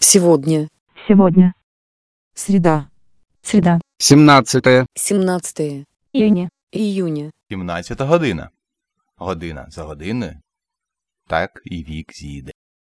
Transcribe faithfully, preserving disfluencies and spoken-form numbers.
Сегодня. Сегодня. Среда. Среда. сімнадцяте. семнадцатое Июня. июня. сімнадцята година. Година за годиною. Так і вік зійде.